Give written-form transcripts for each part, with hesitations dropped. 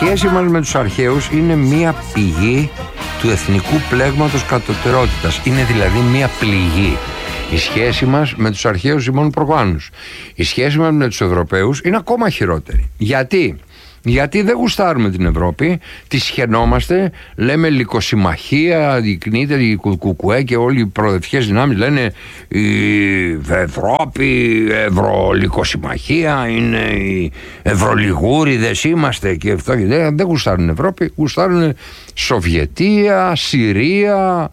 σχέση μας με τους αρχαίους είναι μία πηγή του εθνικού πλέγματος κατωτερότητας. Είναι δηλαδή μία πληγή. Η σχέση μας με τους αρχαίους ημών προγόνους, η σχέση μας με τους Ευρωπαίους είναι ακόμα χειρότερη. Γιατί δεν γουστάρουμε την Ευρώπη, τη σχαινόμαστε, λέμε λυκοσυμμαχία, δεικνύεται η Κουκουέ και όλοι οι προοδευτικές δυνάμεις λένε η Ευρώπη, Ευρωλυκοσυμμαχία, είναι οι Ευρωλιγούριδες είμαστε και αυτό. Δεν γουστάρουν την Ευρώπη, γουστάρουν Σοβιετία, Συρία,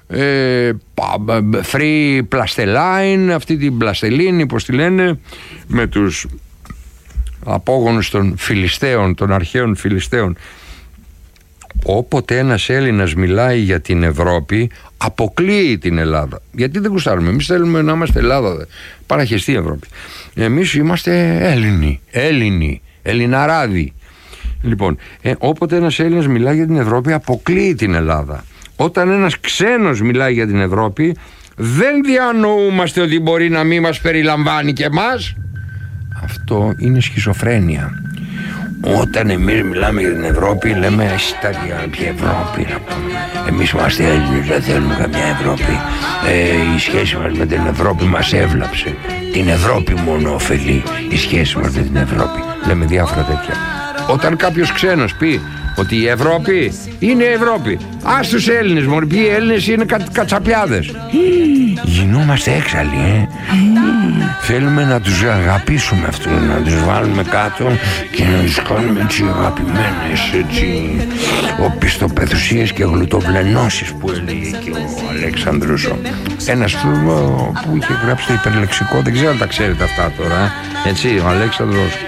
Free Plasteline, αυτή την πλαστελίνη, πώς τη λένε, με τους απόγονους των Φιλιστέων, των αρχαίων Φιλιστέων. Όποτε ένας Έλληνας μιλάει για την Ευρώπη, αποκλείει την Ελλάδα. Γιατί δεν γουστάρουμε? Εμείς θέλουμε να είμαστε Ελλάδα, παραχεστή Ευρώπη. Εμείς είμαστε Έλληνοι, Ελληναράδοι. Λοιπόν, όποτε ένας Έλληνας μιλάει για την Ευρώπη, αποκλείει την Ελλάδα. Όταν ένας ξένος μιλάει για την Ευρώπη, δεν διανοούμαστε ότι μπορεί να μην μας περιλαμβάνει και εμάς. Αυτό είναι σχιζοφρένεια. Όταν εμείς μιλάμε για την Ευρώπη, λέμε στάδια ποια Ευρώπη να πούμε. Εμείς είμαστε Έλληνες, δεν θέλουμε καμιά Ευρώπη. Η σχέση μας με την Ευρώπη μας έβλαψε. Την Ευρώπη μόνο ωφελεί η σχέση μας με την Ευρώπη. Λέμε διάφορα τέτοια. Όταν κάποιος ξένος πει ότι η Ευρώπη είναι η Ευρώπη, ας τους Έλληνες μόνο, ποιοι Έλληνες είναι κατσαπιάδες. Γινόμαστε έξαλλοι, Θέλουμε να τους αγαπήσουμε αυτούς, να τους βάλουμε κάτω και να τους κάνουμε έτσι αγαπημένες, έτσι οπισθοπεδουσίες και γλουτοβλενώσεις που έλεγε και ο Αλέξανδρος, ένας που είχε γράψει το υπερλεξικό, δεν ξέρω αν τα ξέρετε αυτά τώρα, έτσι, ο Αλέξανδρος